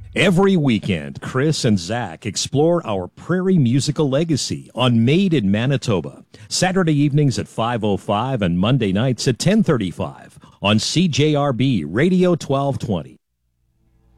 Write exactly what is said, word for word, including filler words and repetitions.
Every weekend, Chris and Zach explore our prairie musical legacy on Made in Manitoba. Saturday evenings at five oh five and Monday nights at ten thirty-five on C J R B Radio twelve twenty.